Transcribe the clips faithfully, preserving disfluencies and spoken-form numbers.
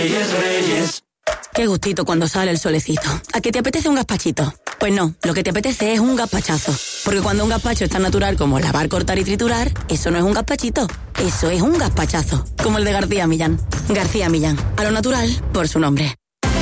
Reyes, Reyes. Qué gustito cuando sale el solecito. ¿A que te apetece un gazpachito? Pues no, lo que te apetece es un gazpachazo. Porque cuando un gazpacho es tan natural como lavar, cortar y triturar, eso no es un gazpachito, eso es un gazpachazo. Como el de García Millán. García Millán, a lo natural por su nombre.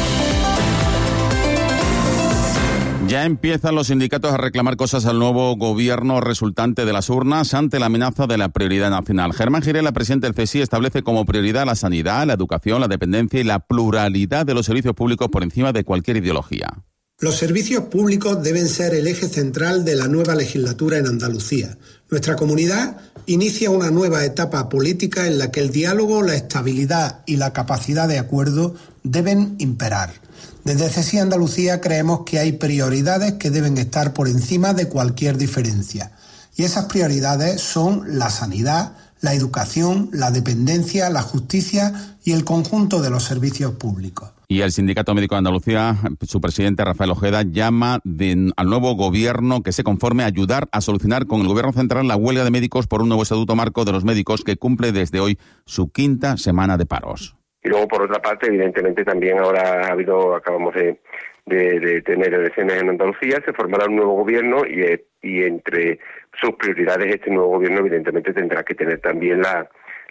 Ya empiezan los sindicatos a reclamar cosas al nuevo gobierno resultante de las urnas ante la amenaza de la prioridad nacional. Germán Girela, presidente del C S I, establece como prioridad la sanidad, la educación, la dependencia y la pluralidad de los servicios públicos por encima de cualquier ideología. Los servicios públicos deben ser el eje central de la nueva legislatura en Andalucía. Nuestra comunidad inicia una nueva etapa política en la que el diálogo, la estabilidad y la capacidad de acuerdo deben imperar. Desde C S I Andalucía creemos que hay prioridades que deben estar por encima de cualquier diferencia. Y esas prioridades son la sanidad, la educación, la dependencia, la justicia y el conjunto de los servicios públicos. Y el Sindicato Médico de Andalucía, su presidente Rafael Ojeda, llama de, al nuevo gobierno que se conforme a ayudar a solucionar con el gobierno central la huelga de médicos por un nuevo estatuto marco de los médicos que cumple desde hoy su quinta semana de paros. Y luego, por otra parte, evidentemente también ahora ha habido, acabamos de, de, de tener elecciones en Andalucía, se formará un nuevo gobierno y, y entre sus prioridades este nuevo gobierno evidentemente tendrá que tener también la,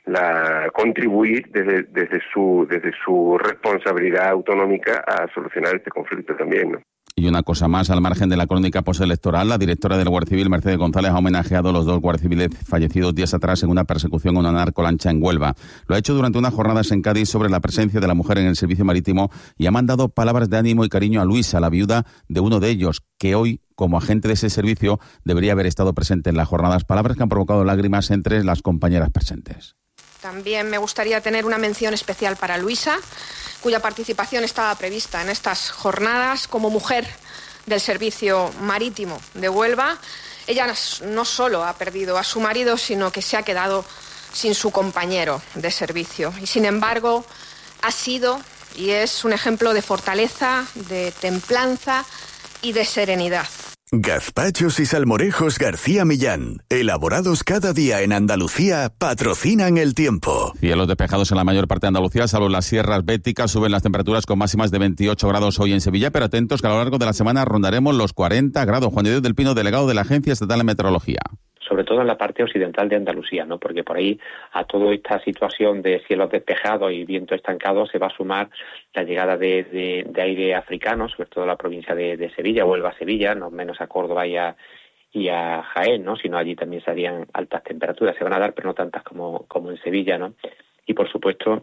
la contribuir desde, desde su desde su responsabilidad autonómica a solucionar este conflicto también, ¿no? Y una cosa más, al margen de la crónica postelectoral, la directora de la Guardia Civil, Mercedes González, ha homenajeado a los dos guardias civiles fallecidos días atrás en una persecución a una narcolancha en Huelva. Lo ha hecho durante unas jornadas en Cádiz sobre la presencia de la mujer en el servicio marítimo y ha mandado palabras de ánimo y cariño a Luisa, la viuda de uno de ellos, que hoy, como agente de ese servicio, debería haber estado presente en las jornadas. Palabras que han provocado lágrimas entre las compañeras presentes. También me gustaría tener una mención especial para Luisa, cuya participación estaba prevista en estas jornadas como mujer del servicio marítimo de Huelva. Ella no solo ha perdido a su marido, sino que se ha quedado sin su compañero de servicio. Y sin embargo, ha sido y es un ejemplo de fortaleza, de templanza y de serenidad. Gazpachos y salmorejos García Millán, elaborados cada día en Andalucía, patrocinan el tiempo. Cielos despejados en la mayor parte de Andalucía, salvo las sierras béticas, suben las temperaturas con máximas de veintiocho grados hoy en Sevilla, pero atentos que a lo largo de la semana rondaremos los cuarenta grados. Juan de Dios del Pino, delegado de la Agencia Estatal de Meteorología. Sobre todo en la parte occidental de Andalucía, ¿no? Porque por ahí a toda esta situación de cielos despejados y viento estancado se va a sumar la llegada de, de, de aire africano, sobre todo en la provincia de, de Sevilla, Huelva, Sevilla, no menos a Córdoba y a, y a Jaén, ¿no? Sino allí también serían altas temperaturas, se van a dar, pero no tantas como, como en Sevilla, ¿no? Y por supuesto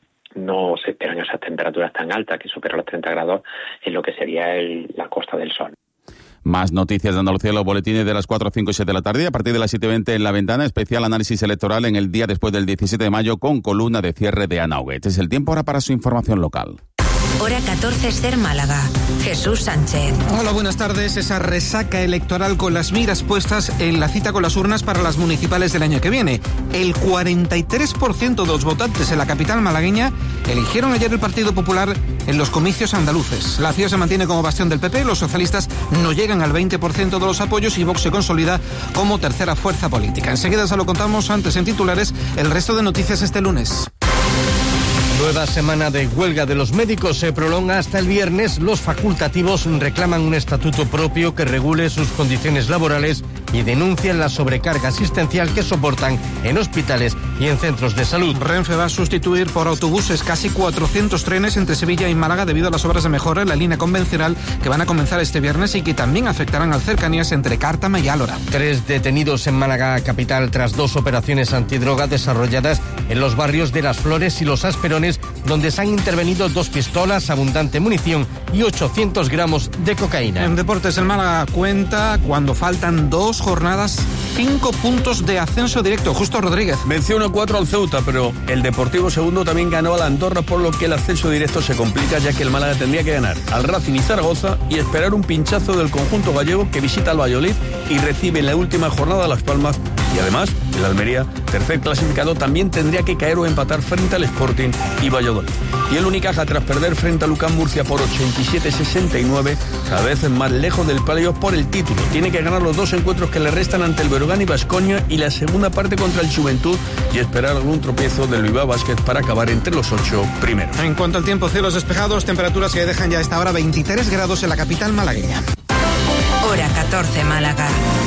no se esperan esas temperaturas tan altas, que superan los treinta grados en lo que sería el, la Costa del Sol. Más noticias de Andalucía en los boletines de las cuatro, cinco y siete de la tarde. A partir de las siete y veinte en La Ventana, especial análisis electoral en el día después del diecisiete de mayo con columna de cierre de Ana Huguet. Es el tiempo ahora para su información local. Hora catorce, Ser Málaga. Jesús Sánchez. Hola, buenas tardes. Esa resaca electoral con las miras puestas en la cita con las urnas para las municipales del año que viene. El cuarenta y tres por ciento de los votantes en la capital malagueña eligieron ayer el Partido Popular en los comicios andaluces. La ciudad se mantiene como bastión del P P, los socialistas no llegan al veinte por ciento de los apoyos y Vox se consolida como tercera fuerza política. Enseguida se lo contamos antes en titulares el resto de noticias este lunes. Nueva semana de huelga de los médicos se prolonga hasta el viernes. Los facultativos reclaman un estatuto propio que regule sus condiciones laborales y denuncian la sobrecarga asistencial que soportan en hospitales y en centros de salud. Renfe va a sustituir por autobuses casi cuatrocientos trenes entre Sevilla y Málaga debido a las obras de mejora en la línea convencional que van a comenzar este viernes y que también afectarán a cercanías entre Cártama y Álora. Tres detenidos en Málaga capital tras dos operaciones antidroga desarrolladas en los barrios de Las Flores y Los Asperones, donde se han intervenido dos pistolas, abundante munición y ochocientos gramos de cocaína. En deportes, el Málaga cuenta, cuando faltan dos jornadas, cinco puntos de ascenso directo. Justo Rodríguez. Venció uno cuatro al Ceuta, pero el Deportivo Segundo también ganó al Andorra, por lo que el ascenso directo se complica, ya que el Málaga tendría que ganar al Racing y Zaragoza y esperar un pinchazo del conjunto gallego que visita al Valladolid y recibe en la última jornada Las Palmas Y además, el Almería, tercer clasificado, también tendría que caer o empatar frente al Sporting y Valladolid. Y el Unicaja, tras perder frente a Lucán Murcia por ochenta y siete a sesenta y nueve, cada vez más lejos del playoff por el título. Tiene que ganar los dos encuentros que le restan ante el Breogán y Baskonia y la segunda parte contra el Juventud y esperar algún tropiezo del Bilbao Basket para acabar entre los ocho primeros. En cuanto al tiempo, cielos despejados, temperaturas que dejan ya a esta hora veintitrés grados en la capital malagueña. Hora catorce, Málaga.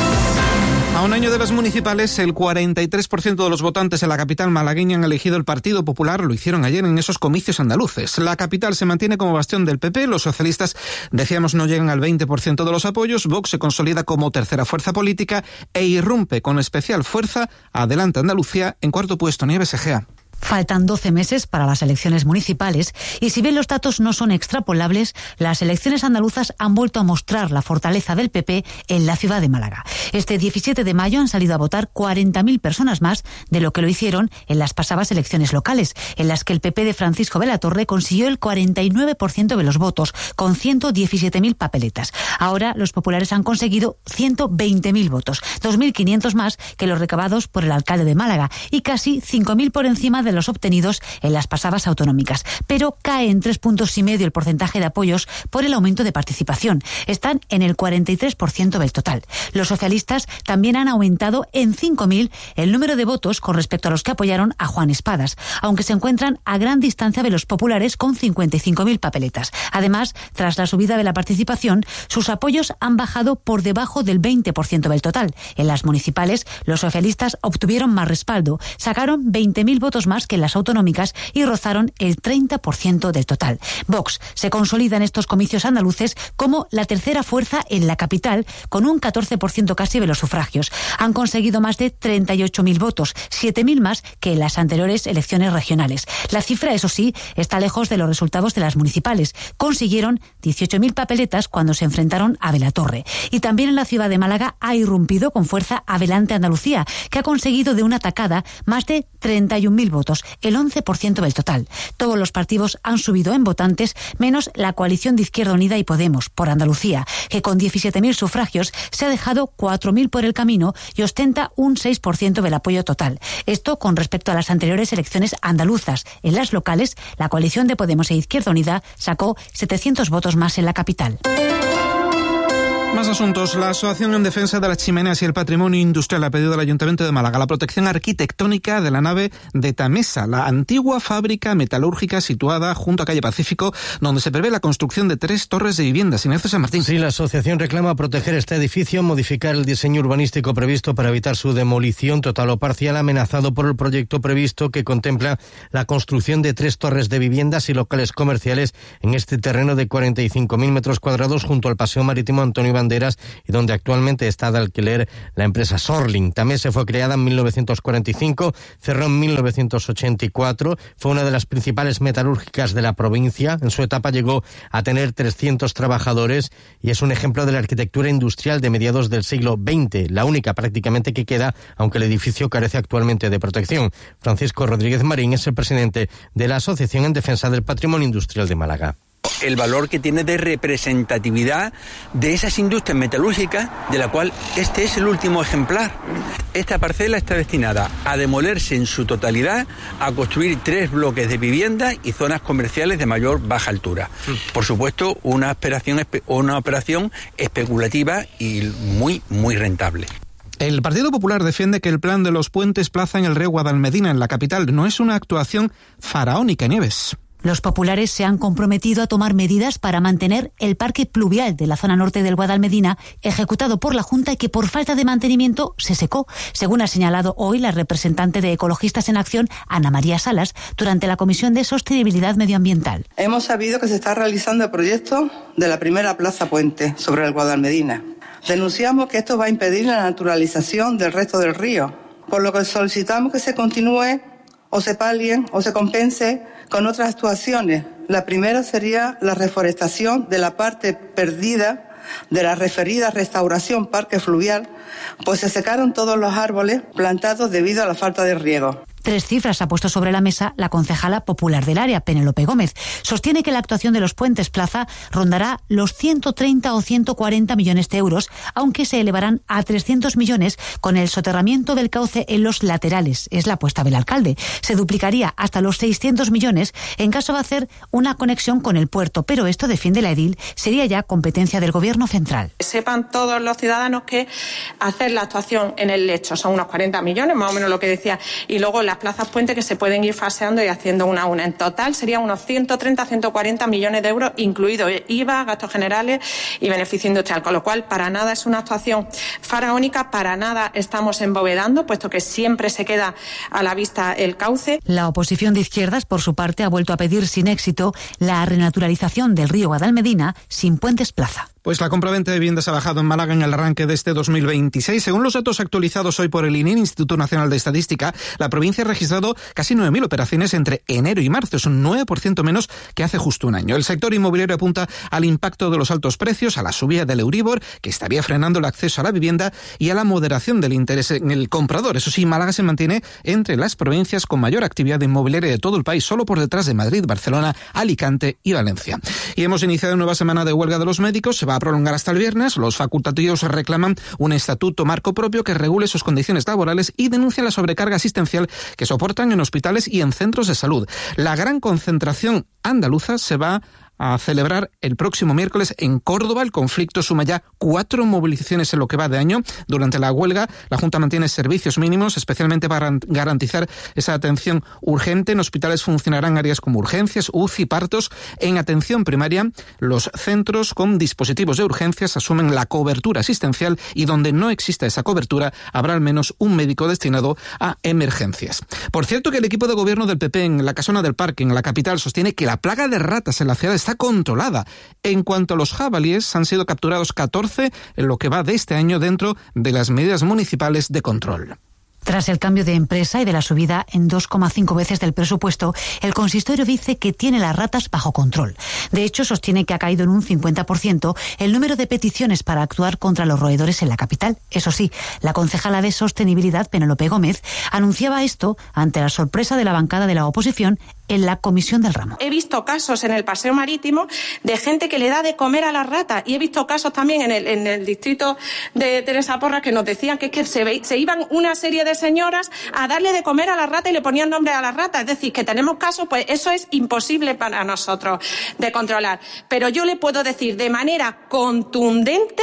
A un año de las municipales, el cuarenta y tres por ciento de los votantes en la capital malagueña han elegido el Partido Popular. Lo hicieron ayer en esos comicios andaluces. La capital se mantiene como bastión del P P. Los socialistas, decíamos, no llegan al veinte por ciento de los apoyos. Vox se consolida como tercera fuerza política e irrumpe con especial fuerza Adelante Andalucía en cuarto puesto. Nieves Egea. Faltan doce meses para las elecciones municipales y si bien los datos no son extrapolables, las elecciones andaluzas han vuelto a mostrar la fortaleza del P P en la ciudad de Málaga. Este diecisiete de mayo han salido a votar cuarenta mil personas más de lo que lo hicieron en las pasadas elecciones locales, en las que el P P de Francisco Belatorre consiguió el cuarenta y nueve por ciento de los votos, con ciento diecisiete mil papeletas. Ahora los populares han conseguido ciento veinte mil votos, dos mil quinientos más que los recabados por el alcalde de Málaga y casi cinco mil por encima de los obtenidos en las pasadas autonómicas, pero cae en tres puntos y medio el porcentaje de apoyos por el aumento de participación. Están en el cuarenta y tres por ciento del total. Los socialistas también han aumentado en cinco mil el número de votos con respecto a los que apoyaron a Juan Espadas, aunque se encuentran a gran distancia de los populares con cincuenta y cinco mil papeletas. Además, tras la subida de la participación, sus apoyos han bajado por debajo del veinte por ciento del total. En las municipales, los socialistas obtuvieron más respaldo, sacaron veinte mil votos más que en las autonómicas y rozaron el treinta por ciento del total. Vox se consolida en estos comicios andaluces como la tercera fuerza en la capital, con un catorce por ciento casi de los sufragios. Han conseguido más de treinta y ocho mil votos, siete mil más que en las anteriores elecciones regionales. La cifra, eso sí, está lejos de los resultados de las municipales. Consiguieron dieciocho mil papeletas cuando se enfrentaron a Belatorre. Y también en la ciudad de Málaga ha irrumpido con fuerza Adelante Andalucía, que ha conseguido de una tacada más de treinta y un mil votos, el once por ciento del total. Todos los partidos han subido en votantes, menos la coalición de Izquierda Unida y Podemos, por Andalucía, que con diecisiete mil sufragios se ha dejado cuatro mil por el camino y ostenta un seis por ciento del apoyo total. Esto con respecto a las anteriores elecciones andaluzas. En las locales, la coalición de Podemos e Izquierda Unida sacó setecientos votos más en la capital. Más asuntos. La Asociación en Defensa de las Chimeneas y el Patrimonio Industrial ha pedido al Ayuntamiento de Málaga la protección arquitectónica de la nave de Tamesa, la antigua fábrica metalúrgica situada junto a Calle Pacífico, donde se prevé la construcción de tres torres de viviendas. Ignacio San Martín. Sí, la asociación reclama proteger este edificio, modificar el diseño urbanístico previsto para evitar su demolición total o parcial, amenazado por el proyecto previsto que contempla la construcción de tres torres de viviendas y locales comerciales en este terreno de cuarenta y cinco mil metros cuadrados junto al Paseo Marítimo Antonio Banderas y donde actualmente está de alquiler la empresa Sorling. También se fue creada en mil novecientos cuarenta y cinco, cerró en mil novecientos ochenta y cuatro, fue una de las principales metalúrgicas de la provincia. En su etapa llegó a tener trescientos trabajadores y es un ejemplo de la arquitectura industrial de mediados del siglo veinte, la única prácticamente que queda, aunque el edificio carece actualmente de protección. Francisco Rodríguez Marín es el presidente de la Asociación en Defensa del Patrimonio Industrial de Málaga. El valor que tiene de representatividad de esas industrias metalúrgicas, de la cual este es el último ejemplar. Esta parcela está destinada a demolerse en su totalidad, a construir tres bloques de viviendas y zonas comerciales de mayor baja altura. Por supuesto, una operación, una operación especulativa y muy, muy rentable. El Partido Popular defiende que el plan de los puentes plaza en el río Guadalmedina, en la capital, no es una actuación faraónica, Nieves. Los populares se han comprometido a tomar medidas para mantener el parque pluvial de la zona norte del Guadalmedina, ejecutado por la Junta y que por falta de mantenimiento se secó, según ha señalado hoy la representante de Ecologistas en Acción, Ana María Salas, durante la Comisión de Sostenibilidad Medioambiental. Hemos sabido que se está realizando el proyecto de la primera plaza puente sobre el Guadalmedina. Denunciamos que esto va a impedir la naturalización del resto del río, por lo que solicitamos que se continúe o se palien o se compense con otras actuaciones. La primera sería la reforestación de la parte perdida de la referida restauración parque fluvial, pues se secaron todos los árboles plantados debido a la falta de riego. Tres cifras ha puesto sobre la mesa la concejala popular del área, Penélope Gómez. Sostiene que la actuación de los puentes plaza rondará los ciento treinta o ciento cuarenta millones de euros, aunque se elevarán a trescientos millones con el soterramiento del cauce en los laterales. Es la apuesta del alcalde. Se duplicaría hasta los seiscientos millones en caso de hacer una conexión con el puerto, pero esto, defiende la edil, sería ya competencia del Gobierno central. Sepan todos los ciudadanos que hacer la actuación en el lecho son unos cuarenta millones, más o menos lo que decía, y luego las plazas puente que se pueden ir faseando y haciendo una a una. En total serían unos ciento treinta a ciento cuarenta millones de euros, incluido I V A, gastos generales y beneficio industrial, con lo cual para nada es una actuación faraónica, para nada estamos embovedando, puesto que siempre se queda a la vista el cauce. La oposición de izquierdas, por su parte, ha vuelto a pedir sin éxito la renaturalización del río Guadalmedina sin puentes plaza. Pues la compraventa de viviendas ha bajado en Málaga en el arranque de este dos mil veintiséis. Según los datos actualizados hoy por el I N E, Instituto Nacional de Estadística, la provincia ha registrado casi nueve mil operaciones entre enero y marzo. Es un nueve por ciento menos que hace justo un año. El sector inmobiliario apunta al impacto de los altos precios, a la subida del Euribor, que estaría frenando el acceso a la vivienda, y a la moderación del interés en el comprador. Eso sí, Málaga se mantiene entre las provincias con mayor actividad inmobiliaria de todo el país, solo por detrás de Madrid, Barcelona, Alicante y Valencia. Y hemos iniciado una nueva semana de huelga de los médicos. Se va a prolongar hasta el viernes. Los facultativos reclaman un estatuto marco propio que regule sus condiciones laborales y denuncian la sobrecarga asistencial que soportan en hospitales y en centros de salud. La gran concentración andaluza se va a celebrar el próximo miércoles en Córdoba. El conflicto suma ya cuatro movilizaciones en lo que va de año. Durante la huelga, la Junta mantiene servicios mínimos, especialmente para garantizar esa atención urgente. En hospitales funcionarán áreas como urgencias, U C I, partos. En atención primaria, los centros con dispositivos de urgencias asumen la cobertura asistencial, y donde no exista esa cobertura, habrá al menos un médico destinado a emergencias. Por cierto, que el equipo de gobierno del P P en la Casona del Parque, en la capital, sostiene que la plaga de ratas en la ciudad está controlada. En cuanto a los jabalíes, han sido capturados catorce en lo que va de este año dentro de las medidas municipales de control. Tras el cambio de empresa y de la subida en dos coma cinco veces del presupuesto, el consistorio dice que tiene las ratas bajo control. De hecho, sostiene que ha caído en un cincuenta por ciento el número de peticiones para actuar contra los roedores en la capital. Eso sí, la concejala de Sostenibilidad, Penélope Gómez, anunciaba esto ante la sorpresa de la bancada de la oposición en la comisión del ramo. He visto casos en el paseo marítimo de gente que le da de comer a las ratas, y he visto casos también en el, en el distrito de Teresa Porras que nos decían que es que se, ve, se iban una serie de señoras a darle de comer a la rata y le ponían nombre a la rata. Es decir, que tenemos casos, pues eso es imposible para nosotros de controlar. Pero yo le puedo decir de manera contundente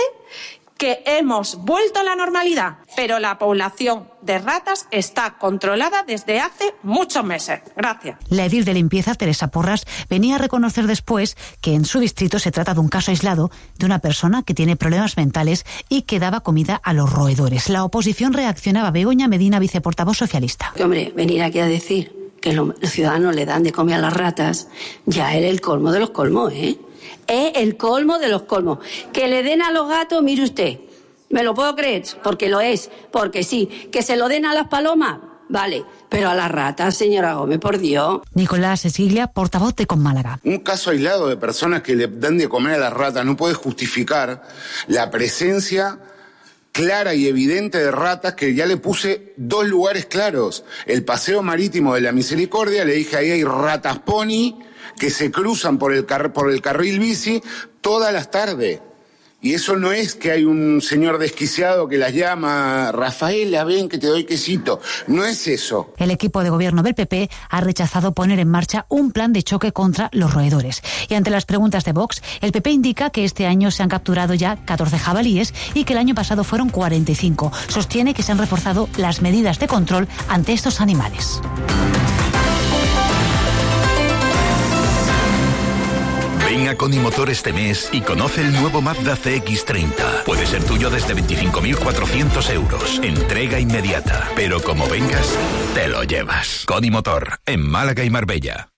que hemos vuelto a la normalidad, pero la población de ratas está controlada desde hace muchos meses. Gracias. La edil de limpieza, Teresa Porras, venía a reconocer después que en su distrito se trata de un caso aislado de una persona que tiene problemas mentales y que daba comida a los roedores. La oposición reaccionaba. Begoña Medina, viceportavoz socialista. Hombre, venir aquí a decir que los ciudadanos le dan de comer a las ratas ya era el colmo de los colmos, ¿eh? Es el colmo de los colmos. Que le den a los gatos, mire usted, me lo puedo creer, porque lo es, porque sí. Que se lo den a las palomas, vale, pero a las ratas, señora Gómez, por Dios. Nicolás Esiglia, portavoz de Con Málaga. Un caso aislado de personas que le dan de comer a las ratas no puede justificar la presencia clara y evidente de ratas, que ya le puse dos lugares claros. El paseo marítimo de la Misericordia, le dije ahí hay ratas pony que se cruzan por el, car- por el carril bici todas las tardes. Y eso no es que hay un señor desquiciado que las llama, Rafaela, ven que te doy quesito. No es eso. El equipo de gobierno del P P ha rechazado poner en marcha un plan de choque contra los roedores. Y ante las preguntas de Vox, el P P indica que este año se han capturado ya catorce jabalíes y que el año pasado fueron cuarenta y cinco. Sostiene que se han reforzado las medidas de control ante estos animales. Ven a Conimotor este mes y conoce el nuevo Mazda C X treinta. Puede ser tuyo desde veinticinco mil cuatrocientos euros. Entrega inmediata. Pero como vengas, te lo llevas. Conimotor, en Málaga y Marbella.